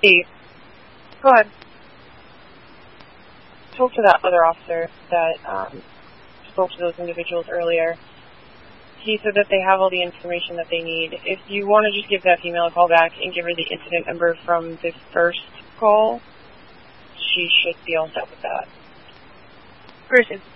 Steve. Go ahead. Spoke to that other officer that spoke to those individuals earlier. He said that they have all the information that they need. If you want to just give that female a call back and give her the incident number from the first call, she should be all set with that. Person.